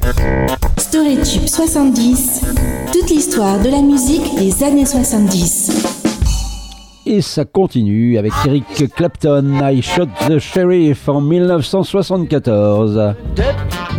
StoryTube 70, toute l'histoire de la musique des années 70. Et ça continue avec Eric Clapton, I Shot the Sheriff en 1974.